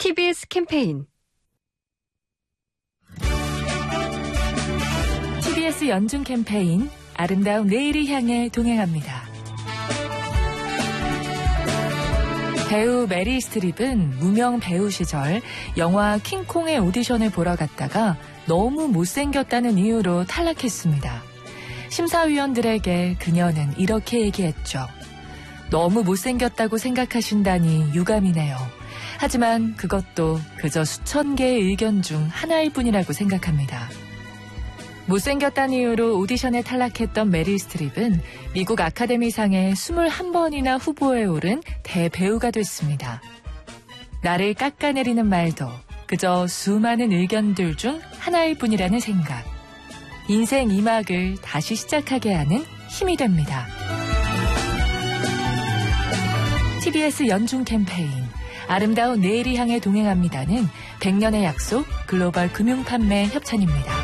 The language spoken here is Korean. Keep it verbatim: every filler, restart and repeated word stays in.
티비에스 캠페인 티비에스 연중 캠페인 아름다운 내일을 향해 동행합니다. 배우 메리 스트립은 무명 배우 시절 영화 킹콩의 오디션을 보러 갔다가 너무 못생겼다는 이유로 탈락했습니다. 심사위원들에게 그녀는 이렇게 얘기했죠. 너무 못생겼다고 생각하신다니 유감이네요. 하지만 그것도 그저 수천 개의 의견 중 하나일 뿐이라고 생각합니다. 못생겼다는 이유로 오디션에 탈락했던 메릴 스트립은 미국 아카데미상에 이십일 번이나 후보에 오른 대배우가 됐습니다. 나를 깎아내리는 말도 그저 수많은 의견들 중 하나일 뿐이라는 생각. 인생 이 막을 다시 시작하게 하는 힘이 됩니다. 티비에스 연중 캠페인 아름다운 내일을 향해 동행합니다는 백 년의 약속 글로벌 금융판매 협찬입니다.